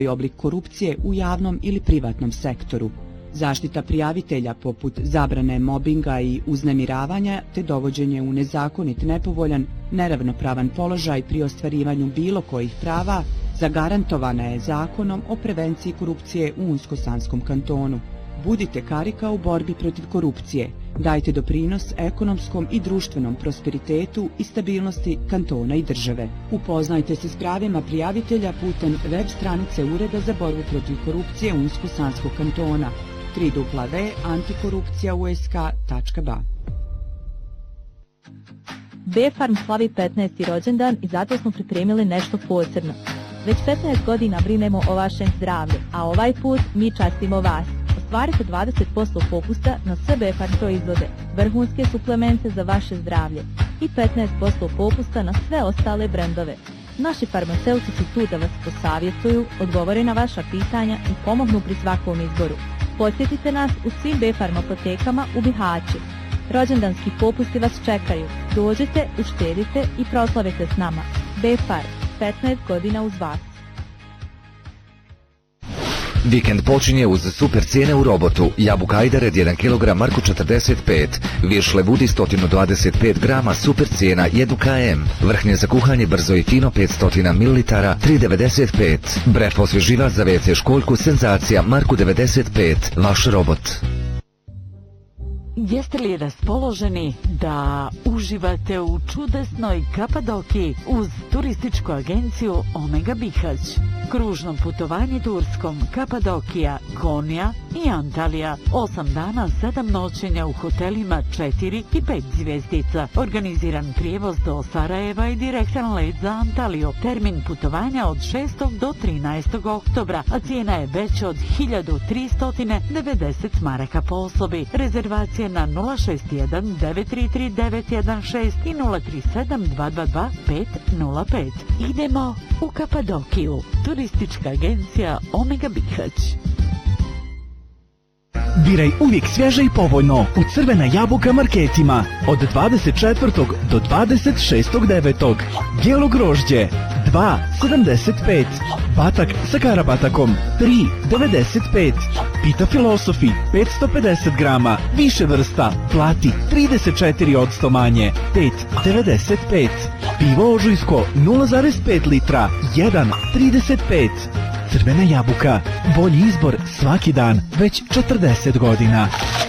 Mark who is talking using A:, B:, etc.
A: oblik korupcije u javnom ili privatnom sektoru, zaštita prijavitelja poput zabrane mobinga i uznemiravanja te dovođenje u nezakonit, nepovoljan, neravnopravan položaj pri ostvarivanju bilo kojih prava zagarantovana je Zakonom o prevenciji korupcije u Unsko-Sanskom kantonu. Budite karika u borbi protiv korupcije, dajte doprinos ekonomskom i društvenom prosperitetu i stabilnosti kantona i države. Upoznajte se s pravima prijavitelja putem web stranice Ureda za borbu protiv korupcije Unsko-Sanskog kantona www.antikorupcijausk.ba.
B: B-Farm slavi 15. rođendan i zato smo pripremili nešto posebno. Već 15 godina brinemo o vašem zdravlju, a ovaj put mi častimo vas. Ostvarite 20% popusta na sve B-Farm proizvode, vrhunske suplemente za vaše zdravlje i 15% popusta na sve ostale brendove. Naši farmaceutici su tu da vas posavjetuju, odgovore na vaša pitanja i pomognu pri svakom izboru. Posjetite nas u svim B-Farm apotekama u Bihaću. Rođendanski popusti vas čekaju. Dođite, uštedite i proslavite s nama. B-Farm, 15 godina uz vas.
C: Vikend počinje uz super cijene u Robotu. Jabuka Ajdared 1 kg Marku 45, Viršle Vudi 125 grama super cijena 1 km, vrhnje za kuhanje brzo i fino 500 ml 3,95, bref osvježivač za WC školjku senzacija Marku 95, vaš Robot.
D: Jeste li raspoloženi da uživate u čudesnoj Kapadokiji uz turističku agenciju Omega Bihać? Kružno putovanje Turskom, Kapadokija, Konja i Antalija. 8 dana, 7 noćenja u hotelima 4 i 5 zvjezdica. Organiziran prijevoz do Sarajeva i direktan let za Antaliju. Termin putovanja od 6. do 13. oktobra, a cijena je veća od 1390 maraka po osobi. Rezervacije na 061 933 916 i 037 222 505. Idemo u Kapadokiju. Turistička agencija Omega Bihać.
E: Biraj uvijek svježe i povoljno u Crvena jabuka marketima od 24. do 26.9. Bijelo grožđe 2,75, batak sa karabatakom 3,95, pita filosofi 550 grama, više vrsta, plati 34% manje, 5,95, pivo ožujsko 0,5 litra, 1,35. Crvena jabuka, bolji izbor svaki dan, već 40 godina.